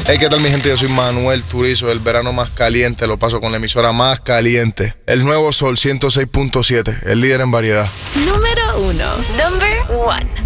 Hey, ¿qué tal mi gente? Yo soy Manuel Turizo. El verano más caliente lo paso con la emisora más caliente. El nuevo Sol 106.7, el líder en variedad. Número 1. Number 1.